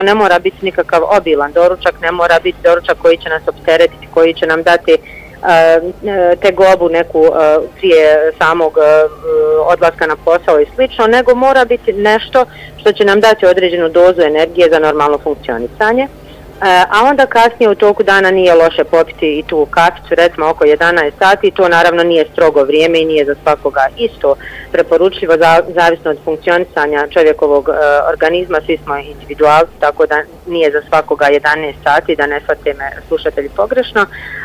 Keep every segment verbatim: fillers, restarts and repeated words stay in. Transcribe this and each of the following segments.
ne mora biti nikakav obilan doručak, ne mora biti doručak koji će nas opteretiti, koji će nam dati tegobu neku prije samog odlaska na posao i slično, nego mora biti nešto što će nam dati određenu dozu energije za normalno funkcionisanje. A onda kasnije u toku dana nije loše popiti i tu kaficu, recimo oko jedanaest sati, to naravno nije strogo vrijeme i nije za svakoga isto preporučljivo, zavisno od funkcionisanja čovjekovog organizma, svi smo individualci, tako da nije za svakoga jedanaest sati, da ne shvate me slušatelji pogrešno.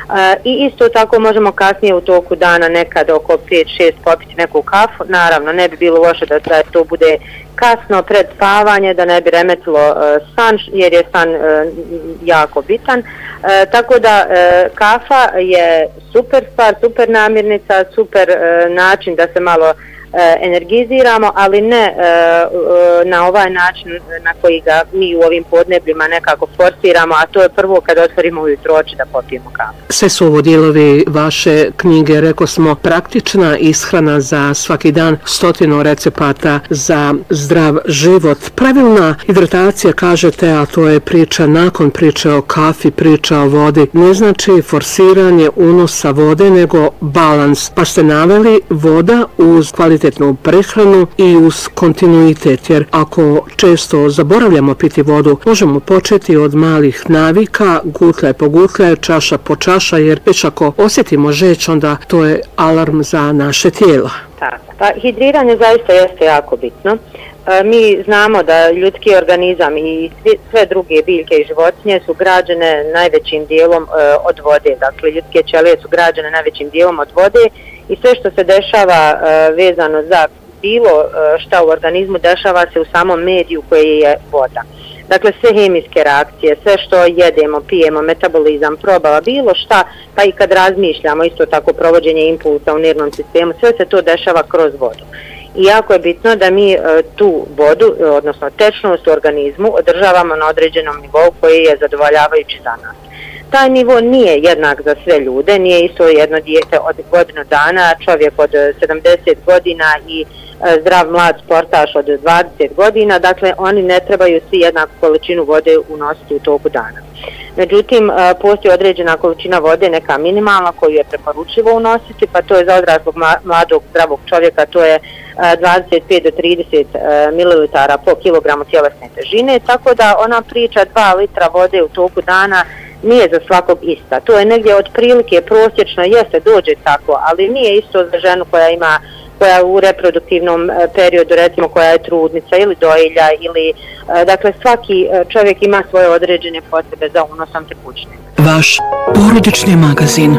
I isto tako možemo kasnije u toku dana nekad oko pet šest popiti neku kafu, naravno ne bi bilo loše da, da to bude kasno pred spavanje, da ne bi remetilo uh, san, jer je san uh, jako bitan. Uh, tako da uh, kafa je super stvar, super namirnica, super uh, način da se malo uh, energiziramo, ali ne uh, uh, na ovaj način na koji ga mi u ovim podnebljima nekako forsiramo, a to je prvo kad otvorimo ujutro oči da popijemo kafu. Sve su ovo dijelovi vaše knjige, rekao smo, praktična ishrana za svaki dan, stotinu recepata za zdrav život. Pravilna hidratacija, kažete, a to je priča nakon priče o kafi, priča o vodi, ne znači forsiranje unosa vode, nego balans. Pa ste naveli voda uz kvalitetnu prehranu i uz kontinuitet, jer ako često zaboravljamo piti vodu, možemo početi od malih navika, gutlje po gutlje, čaša po čaša, jer već ako osjetimo žeć, onda to je alarm za naše tijela. Tako. Pa hidriranje zaista jeste jako bitno. E, mi znamo da ljudski organizam i sve druge biljke i životinje su građene najvećim dijelom e, od vode. Dakle, ljudske ćelije su građene najvećim dijelom od vode i sve što se dešava e, vezano za bilo e, šta u organizmu dešava se u samom mediju koji je voda. Dakle, sve hemijske reakcije, sve što jedemo, pijemo, metabolizam, probava, bilo šta, pa i kad razmišljamo, isto tako provođenje impulsa u nervnom sistemu, sve se to dešava kroz vodu. I jako je bitno da mi e, tu vodu, odnosno tečnost u organizmu, održavamo na određenom nivou koji je zadovoljavajući za nas. Taj nivo nije jednak za sve ljude, nije isto jedno dijete od godinu dana, čovjek od sedamdeset godina i zdrav mlad sportaš od dvadeset godina, dakle oni ne trebaju svi jednaku količinu vode unositi u toku dana. Međutim, postoji određena količina vode, neka minimalna koju je preporučivo unositi, pa to je za odraslog mladog zdravog čovjeka, to je dvadeset pet do trideset mililitara po kilogramu tjelesne težine, tako da ona priča dva litra vode u toku dana nije za svakog ista. To je negdje otprilike prosječno, jeste dođe tako, ali nije isto za ženu koja ima koja u reproduktivnom periodu, recimo koja je trudnica ili dojilja, ili, dakle, svaki čovjek ima svoje određene potrebe za unosom tekućine. Vaš porodični magazin.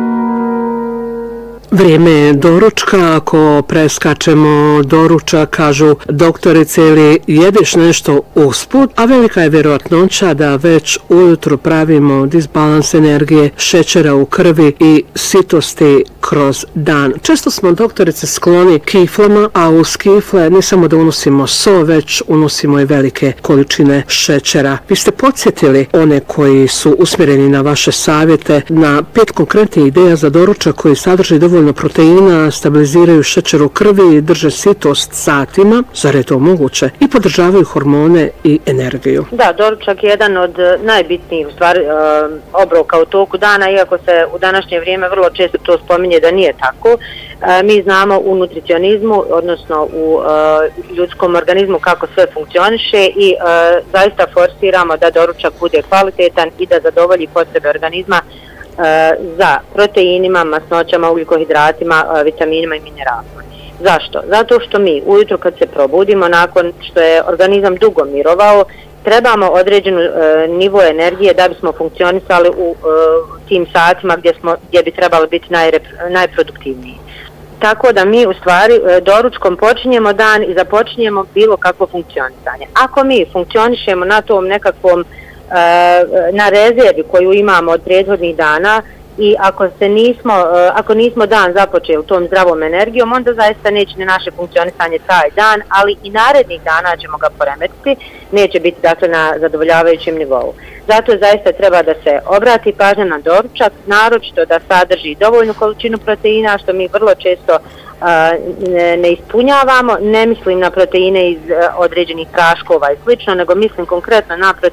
Vrijeme je doručka, ako preskačemo doručak, kažu doktorice, ili jedeš nešto usput, a velika je vjerojatnoća da već ujutro pravimo disbalans energije, šećera u krvi i sitosti kroz dan. Često smo, doktorice, skloni kiflama, a uz kifle ne samo da unosimo so, već unosimo i velike količine šećera. Vi ste podsjetili one koji su usmjereni na vaše savjete na pet konkretnih ideja za doručak koji sadrži dovoljno proteina, stabiliziraju šećer u krvi, drže sitost satima, zar je to moguće, i podržavaju hormone i energiju. Da, doručak je jedan od najbitnijih stvari e, obroka u toku dana, iako se u današnje vrijeme vrlo često to spominje da nije tako. E, mi znamo u nutricionizmu, odnosno u e, ljudskom organizmu kako sve funkcioniše i e, zaista forsiramo da doručak bude kvalitetan i da zadovolji potrebe organizma za proteinima, masnoćama, ugljikohidratima, vitaminima i mineralima. Zašto? Zato što mi ujutro kad se probudimo, nakon što je organizam dugo mirovao, trebamo određenu e, nivo energije da bismo funkcionisali u e, tim satima gdje, smo, gdje bi trebalo biti najrep, najproduktivniji. Tako da mi u stvari e, doručkom počinjemo dan i započinjemo bilo kakvo funkcionisanje. Ako mi funkcionišemo na tom nekakvom na rezervi koju imamo od prethodnih dana i ako se nismo, ako nismo dan započeli tom zdravom energijom, onda zaista neće ni naše funkcionisanje taj dan, ali i narednih dana ćemo ga poremetiti, neće biti dakle na zadovoljavajućem nivou. Zato zaista treba da se obrati pažnja na doručak, naročito da sadrži dovoljnu količinu proteina, što mi vrlo često ne, ne ispunjavamo. Ne mislim na proteine iz određenih praškova i slično, nego mislim konkretno na proteine